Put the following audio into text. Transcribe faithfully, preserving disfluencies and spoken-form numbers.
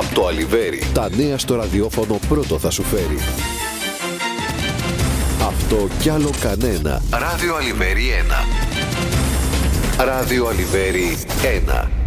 Το Αλιβέρι. Τα νέα στο ραδιόφωνο πρώτο θα σου φέρει. Αυτό κι άλλο κανένα. Ράδιο Αλιβέρι ένα. Ράδιο Αλιβέρι ένα.